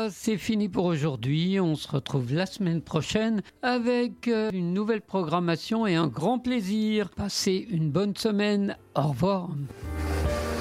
Voilà, c'est fini pour aujourd'hui. On se retrouve la semaine prochaine avec une nouvelle programmation et un grand plaisir. Passez une bonne semaine. Au revoir.